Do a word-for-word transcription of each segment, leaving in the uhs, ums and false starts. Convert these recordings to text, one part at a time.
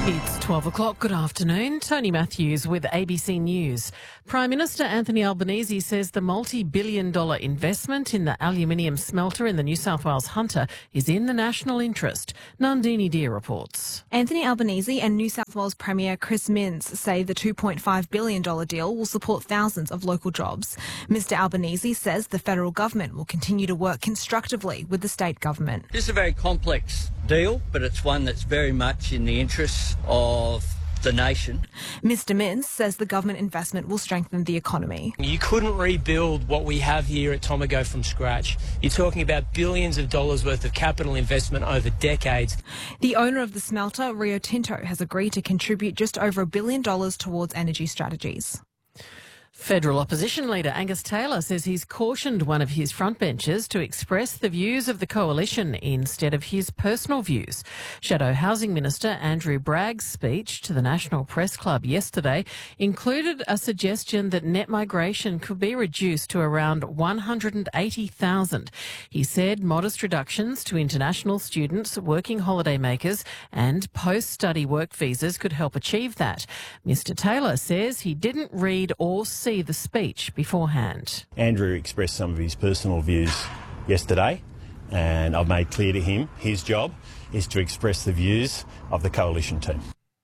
It's twelve o'clock. Good afternoon. Tony Matthews with A B C News. Prime Minister Anthony Albanese says the multi-billion dollar investment in the aluminium smelter in the New South Wales Hunter is in the national interest. Nandini Deer reports. Anthony Albanese and New South Wales Premier Chris Minns say the two point five billion dollars deal will support thousands of local jobs. Mister Albanese says the federal government will continue to work constructively with the state government. This is a very complex deal, but it's one that's very much in the interests of the nation. Mister Minns says the government investment will strengthen the economy. You couldn't rebuild what we have here at Tomago from scratch. You're talking about billions of dollars worth of capital investment over decades. The owner of the smelter, Rio Tinto, has agreed to contribute just over a billion dollars towards energy strategies. Federal opposition leader Angus Taylor says he's cautioned one of his frontbenchers to express the views of the coalition instead of his personal views. Shadow Housing Minister Andrew Bragg's speech to the National Press Club yesterday included a suggestion that net migration could be reduced to around one hundred eighty thousand. He said modest reductions to international students, working holiday makers and post-study work visas could help achieve that. Mister Taylor says he didn't read or see the speech beforehand. Andrew expressed some of his personal views yesterday, and I've made clear to him his job is to express the views of the coalition team.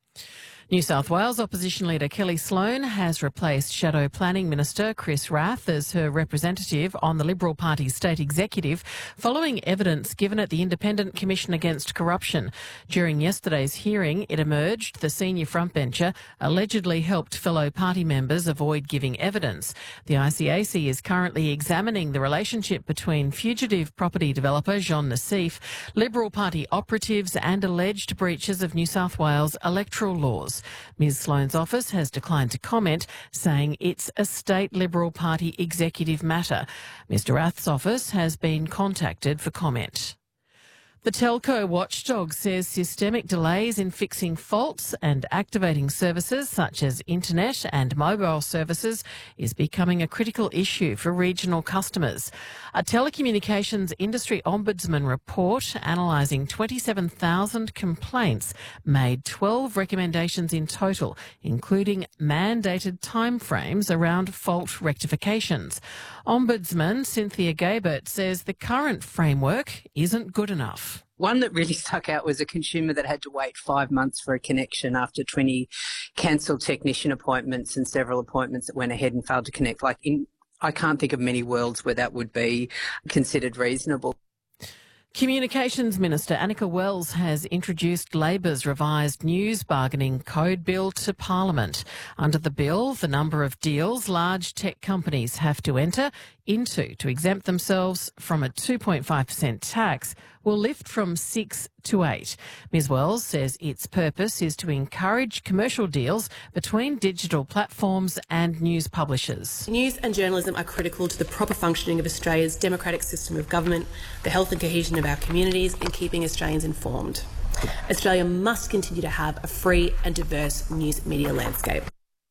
New South Wales opposition leader Kelly Sloan has replaced Shadow Planning Minister Chris Rath as her representative on the Liberal Party state executive following evidence given at the Independent Commission Against Corruption. During yesterday's hearing, it emerged the senior frontbencher allegedly helped fellow party members avoid giving evidence. The I C A C is currently examining the relationship between fugitive property developer Jean Nassif, Liberal Party operatives and alleged breaches of New South Wales electoral laws. Miz Sloan's office has declined to comment, saying it's a state Liberal Party executive matter. Mister Rath's office has been contacted for comment. The telco watchdog says systemic delays in fixing faults and activating services such as internet and mobile services is becoming a critical issue for regional customers. A telecommunications industry ombudsman report analysing twenty-seven thousand complaints made twelve recommendations in total, including mandated timeframes around fault rectifications. Ombudsman Cynthia Gabert says the current framework isn't good enough. One that really stuck out was a consumer that had to wait five months for a connection after twenty cancelled technician appointments and several appointments that went ahead and failed to connect. Like in, I can't think of many worlds where that would be considered reasonable. Communications Minister Annika Wells has introduced Labor's revised news bargaining code bill to Parliament. Under the bill, the number of deals large tech companies have to enter into to exempt themselves from a two point five percent tax will lift from six to eight. Miz Wells says its purpose is to encourage commercial deals between digital platforms and news publishers. News and journalism are critical to the proper functioning of Australia's democratic system of government, the health and cohesion of our communities and keeping Australians informed. Australia must continue to have a free and diverse news media landscape.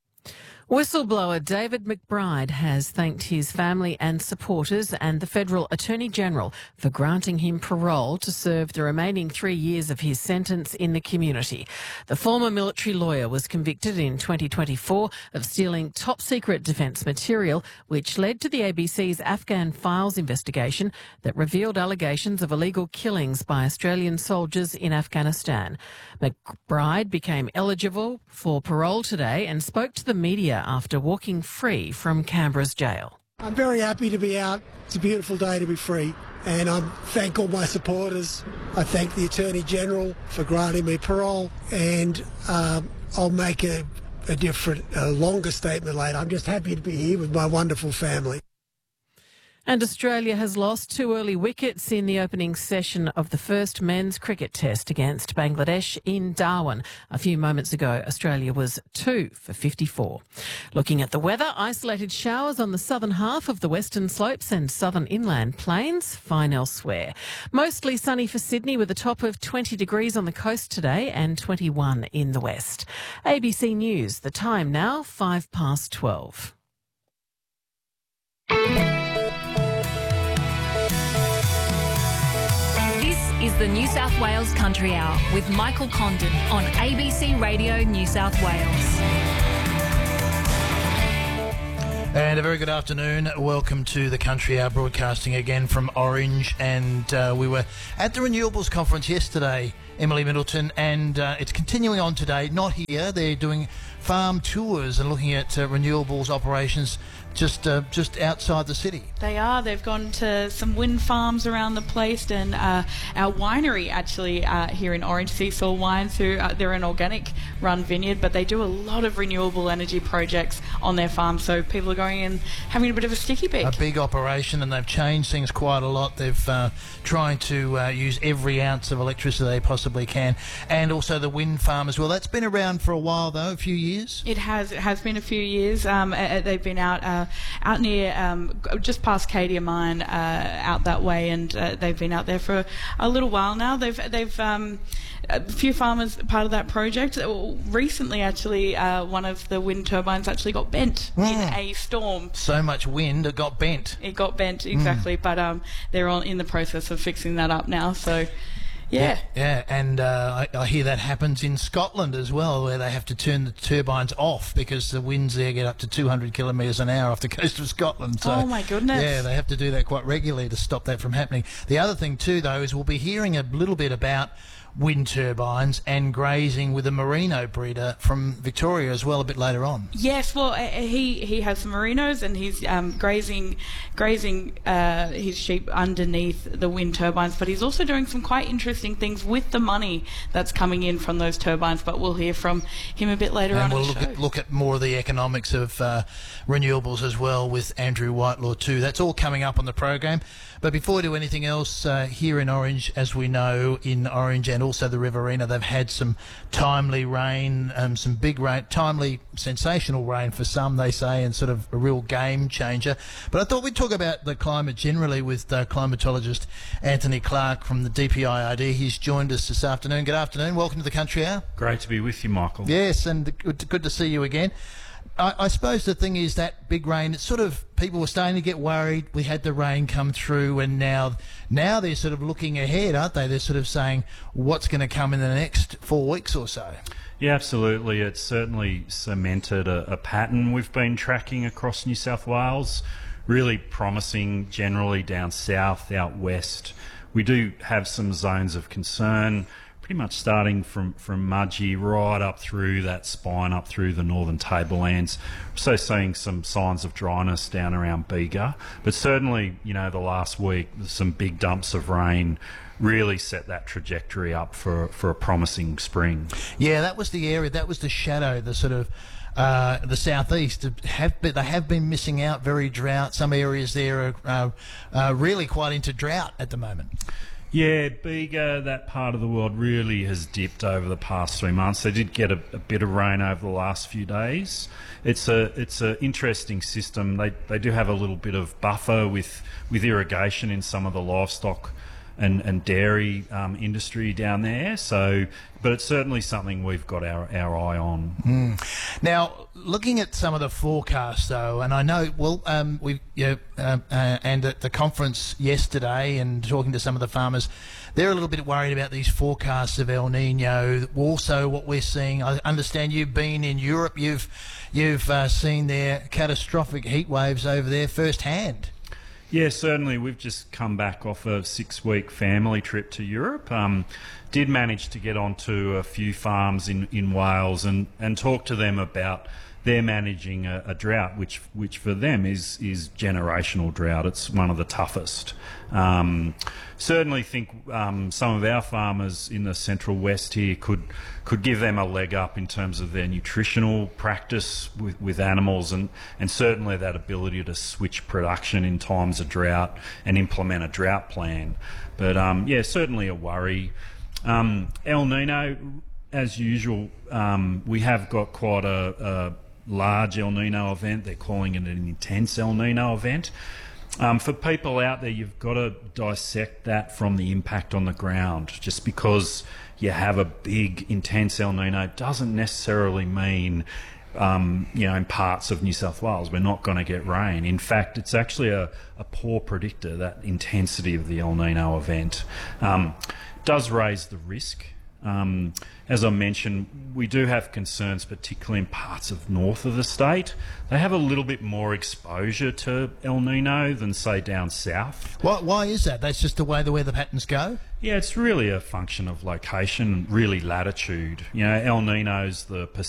Whistleblower David McBride has thanked his family and supporters and the Federal Attorney-General for granting him parole to serve the remaining three years of his sentence in the community. The former military lawyer was convicted in twenty twenty-four of stealing top-secret defence material, which led to the A B C's Afghan Files investigation that revealed allegations of illegal killings by Australian soldiers in Afghanistan. McBride became eligible for parole today and spoke to the media after walking free from Canberra's jail. I'm very happy to be out. It's a beautiful day to be free. And I thank all my supporters. I thank the Attorney-General for granting me parole. And um, I'll make a, a different, a longer statement later. I'm just happy to be here with my wonderful family. And Australia has lost two early wickets in the opening session of the first men's cricket test against Bangladesh in Darwin. A few moments ago, Australia was two for fifty-four. Looking at the weather, isolated showers on the southern half of the western slopes and southern inland plains, fine elsewhere. Mostly sunny for Sydney with a top of twenty degrees on the coast today and twenty-one in the west. A B C News, the time now, five past twelve. This is the New South Wales Country Hour with Michael Condon on A B C Radio New South Wales. And a very good afternoon. Welcome to the Country Hour, broadcasting again from Orange. And uh, we were at the Renewables Conference yesterday, Emily Middleton, and uh, it's continuing on today. Not here. They're doing farm tours and looking at uh, renewables operations just uh, just outside the city. They are. They've gone to some wind farms around the place, and uh, our winery actually uh, here in Orange, Seesaw Wines, who uh, they're an organic run vineyard, but they do a lot of renewable energy projects on their farm. So people are going and having a bit of a sticky pick. A big operation, and they've changed things quite a lot. They've uh, trying to uh, use every ounce of electricity they possibly can, and also the wind farm as well. That's been around for a while, though, a few years. It has. It has been a few years. Um, uh, they've been out. Uh, out near um, just past Cadia Mine, uh, out that way, and uh, they've been out there for a little while now. They've they've um, a few farmers part of that project. Recently, actually, uh, one of the wind turbines actually got bent mm. in a storm. So much wind, it got bent. It got bent, exactly. Mm. But um, they're on in the process of fixing that up now. So. Yeah. yeah, yeah, and uh, I, I hear that happens in Scotland as well, where they have to turn the turbines off because the winds there get up to two hundred kilometres an hour off the coast of Scotland. So, oh my goodness! Yeah, they have to do that quite regularly to stop that from happening. The other thing too, though, is we'll be hearing a little bit about wind turbines and grazing with a merino breeder from Victoria as well a bit later on. Yes, well, uh, he he has some merinos, and he's um, grazing grazing uh, his sheep underneath the wind turbines, but he's also doing some quite interesting things with the money that's coming in from those turbines, but we'll hear from him a bit later and on we'll in the look show. At, look at more of the economics of uh, renewables as well with Andrew Whitelaw too. That's all coming up on the program. But before we do anything else, uh, here in Orange, as we know, in Orange and also the Riverina, they've had some timely rain, um, some big rain, timely, sensational rain for some, they say, and sort of a real game changer. But I thought we'd talk about the climate generally with uh, climatologist Anthony Clark from the D P I R D. He's joined us this afternoon. Good afternoon. Welcome to the Country Hour. Great to be with you, Michael. Yes, and good, good to see you again. I, I suppose the thing is that big rain, it's sort of, people were starting to get worried. We had the rain come through, and now now they're sort of looking ahead, aren't they? They're sort of saying what's going to come in the next four weeks or so. Yeah, absolutely. It's certainly cemented a, a pattern we've been tracking across New South Wales, really promising generally down south, out west. We do have some zones of concern, pretty much starting from, from Mudgee right up through that spine, up through the northern tablelands. Also seeing some signs of dryness down around Bega. But certainly, you know, the last week, some big dumps of rain really set that trajectory up for, for a promising spring. Yeah, that was the area, that was the shadow, the sort of Uh, the southeast have been, they have been missing out, very drought. Some areas there are uh, uh, really quite into drought at the moment. Yeah, Bega, that part of the world really has dipped over the past three months. They did get a, a bit of rain over the last few days. It's a it's an interesting system. They they do have a little bit of buffer with with irrigation in some of the livestock and, and dairy um, industry down there. So, but it's certainly something we've got our, our eye on. Mm. Now, looking at some of the forecasts, though, and I know, well, um, we, you know, uh, uh, and at the conference yesterday, and talking to some of the farmers, they're a little bit worried about these forecasts of El Nino. Also, what we're seeing, I understand you've been in Europe. You've you've uh, seen their catastrophic heat waves over there firsthand. Yeah, certainly. We've just come back off a six-week family trip to Europe. Um, did manage to get onto a few farms in, in Wales and, and talk to them about they're managing a, a drought, which which for them is is generational drought. It's one of the toughest. Um, certainly think um, some of our farmers in the central west here could could give them a leg up in terms of their nutritional practice with, with animals, and, and certainly that ability to switch production in times of drought and implement a drought plan. But um, yeah, certainly a worry. Um, El Nino, as usual, um, we have got quite a, a large El Nino event. They're calling it an intense El Nino event. Um, for people out there, you've got to dissect that from the impact on the ground. Just because you have a big, intense El Nino doesn't necessarily mean, um, you know, in parts of New South Wales, we're not going to get rain. In fact, it's actually a, a poor predictor, that intensity of the El Nino event. Um, does raise the risk. Um, as I mentioned, we do have concerns, particularly in parts of north of the state. They have a little bit more exposure to El Nino than, say, down south. Why, why is that? That's just the way the weather patterns go? Yeah, it's really a function of location, really latitude. You know, El Nino's the